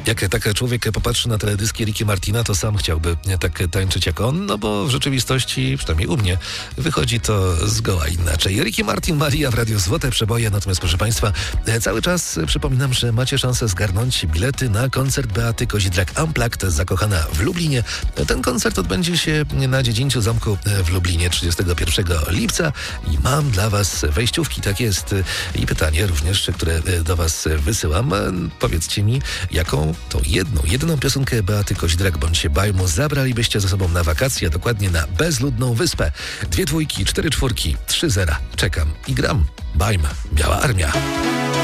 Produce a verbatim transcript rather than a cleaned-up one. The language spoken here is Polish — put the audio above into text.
Jak tak człowiek popatrzy na teledyski Ricky Martina, to sam chciałby tak tańczyć jak on, no bo w rzeczywistości, przynajmniej u mnie, wychodzi to zgoła inaczej. Ricky Martin, Maria w Radiu Złote Przeboje, natomiast proszę Państwa, cały czas przypominam, że macie szansę zgarnąć bilety na koncert Beaty Kozidrak Unplugged, zakochana w Lublinie. Ten koncert odbędzie się na Dziedzińcu Zamku w Lublinie trzydziestego pierwszego lipca i mam dla Was wejściówki, tak jest. I pytanie również, które do Was wysyłam. Powiedzcie mi, jaką tą jedną, jedyną piosenkę Beaty Kozidrak bądź Bajmu zabralibyście ze sobą na wakacje, dokładnie na bezludną wyspę. Dwie dwójki, cztery czwórki, trzy zera. Czekam i gram. Bajm, Biała Armia.